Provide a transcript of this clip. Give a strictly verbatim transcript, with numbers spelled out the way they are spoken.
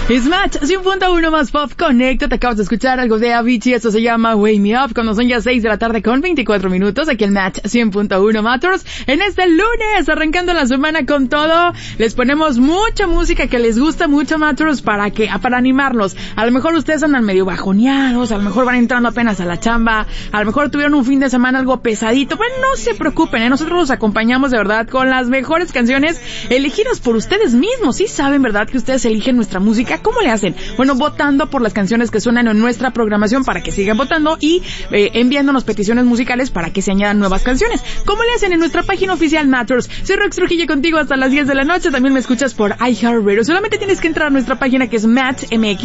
Es Match cien punto uno más Pop Connecto. Te acabas de escuchar algo de Avicii. Esto se llama Wake Me Up. Cuando son ya seis de la tarde con veinticuatro minutos. Aquí en Match cien punto uno Matters. En este lunes, arrancando la semana con todo. Les ponemos mucha música que les gusta mucho, Matters, para que, para animarlos. A lo mejor ustedes andan medio bajoneados. A lo mejor van entrando apenas a la chamba. A lo mejor tuvieron un fin de semana algo pesadito. Bueno, no se preocupen, ¿eh? Nosotros los acompañamos de verdad con las mejores canciones elegidas por ustedes mismos. Sí saben, ¿verdad? Que ustedes eligen nuestra música. ¿Cómo le hacen? Bueno, votando por las canciones que suenan en nuestra programación para que sigan votando y eh, enviándonos peticiones musicales para que se añadan nuevas canciones. ¿Cómo le hacen en nuestra página oficial Matters? Soy Rox Trujillo contigo hasta las diez de la noche. También me escuchas por iHeartRadio. Solamente tienes que entrar a nuestra página que es Match M X